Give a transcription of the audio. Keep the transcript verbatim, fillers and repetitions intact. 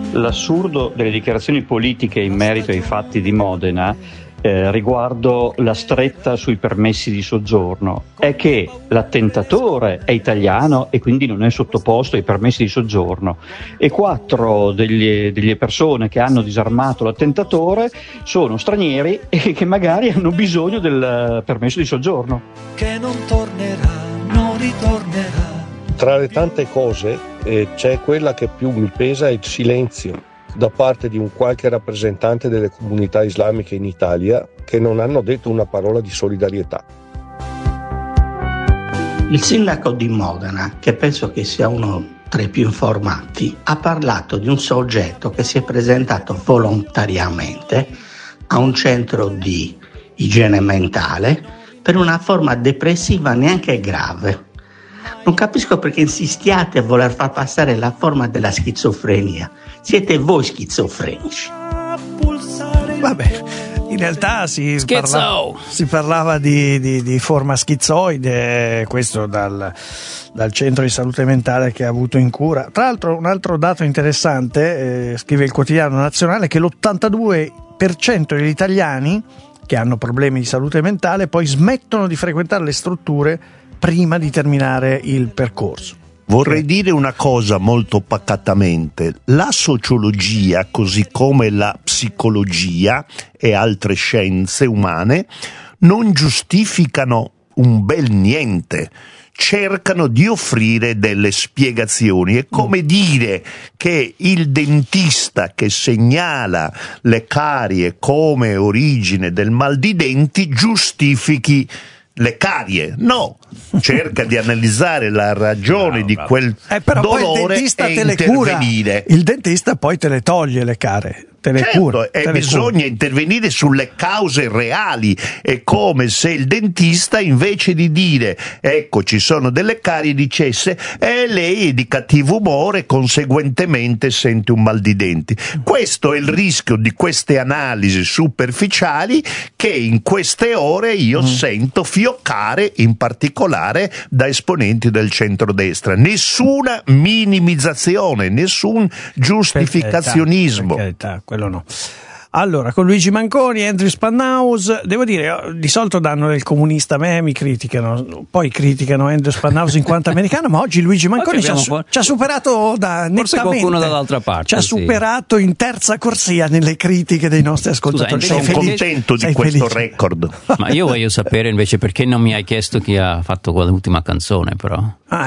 L'assurdo delle dichiarazioni politiche in merito ai fatti di Modena eh, riguardo la stretta sui permessi di soggiorno è che l'attentatore è italiano e quindi non è sottoposto ai permessi di soggiorno, e quattro degli, delle persone che hanno disarmato l'attentatore sono stranieri e che magari hanno bisogno del permesso di soggiorno. Che non tornerà, non ritornerà. Tra le tante cose eh, c'è quella che più mi pesa, è il silenzio da parte di un qualche rappresentante delle comunità islamiche in Italia che non hanno detto una parola di solidarietà. Il sindaco di Modena, che penso che sia uno tra i più informati, ha parlato di un soggetto che si è presentato volontariamente a un centro di igiene mentale per una forma depressiva neanche grave. Non capisco perché insistiate a voler far passare la forma della schizofrenia. Siete voi schizofrenici. Vabbè, in realtà si, parla, si parlava di, di, di forma schizoide, questo dal, dal centro di salute mentale che ha avuto in cura. Tra l'altro, un altro dato interessante, eh, scrive il Quotidiano Nazionale, che l'ottantadue per cento degli italiani che hanno problemi di salute mentale poi smettono di frequentare le strutture prima di terminare il percorso. Vorrei dire una cosa molto pacatamente: la sociologia, così come la psicologia e altre scienze umane, non giustificano un bel niente, cercano di offrire delle spiegazioni. È come dire che il dentista che segnala le carie come origine del mal di denti giustifichi le carie. No, cerca di analizzare la ragione no, di quel eh, però dolore poi il dentista e te le intervenire. Cura. Il dentista poi te le toglie le care. Te le certo, cura, e te bisogna intervenire sulle cause reali. È come se il dentista, invece di dire ecco ci sono delle carie, dicesse e eh, lei è di cattivo umore, conseguentemente sente un mal di denti. Questo è il rischio di queste analisi superficiali che in queste ore io mm. sento fioccare, in particolare da esponenti del centrodestra. Nessuna minimizzazione, nessun giustificazionismo. Per carità, per carità. Quello no. Allora, con Luigi Manconi e Andrew Spanhaus, devo dire, di solito danno del comunista a me, mi criticano, poi criticano Andrew Spanhaus in quanto americano, ma oggi Luigi Manconi ci ha, su- ci ha superato da nettamente. Forse qualcuno dall'altra parte. Ci ha sì. superato in terza corsia nelle critiche dei nostri ascoltatori. Scusa, sono felice? contento di Sei questo felice? record. Ma io voglio sapere invece perché non mi hai chiesto chi ha fatto quell'ultima canzone, però. Ah,